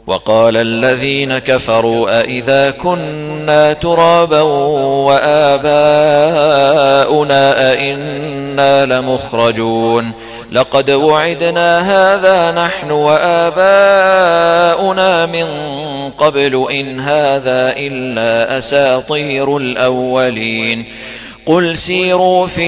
وقال الذين كفروا أئذا كنا ترابا وآباؤنا أئنا لمخرجون لقد وعدنا هذا نحن وآباؤنا من قبل إن هذا إلا أساطير الأولين قل سيروا في